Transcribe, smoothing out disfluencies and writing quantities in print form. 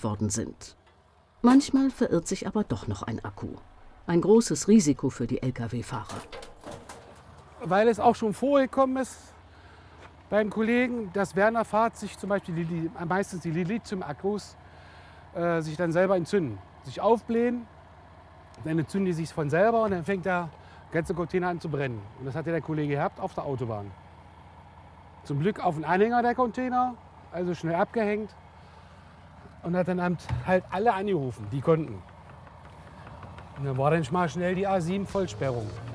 gesperrt worden sind. Manchmal verirrt sich aber doch noch ein Akku. Ein großes Risiko für die Lkw-Fahrer. Weil es auch schon vorgekommen ist beim Kollegen, dass während der Fahrt sich zum Beispiel meistens die Lithium-Akkus sich dann selber entzünden, sich aufblähen, dann entzünden die sich von selber und dann fängt der ganze Container an zu brennen. Und das hatte der Kollege gehabt auf der Autobahn. Zum Glück auf den Anhänger der Container, also schnell abgehängt und hat dann halt alle angerufen, die konnten. Und dann war dann mal schnell die A7 Vollsperrung.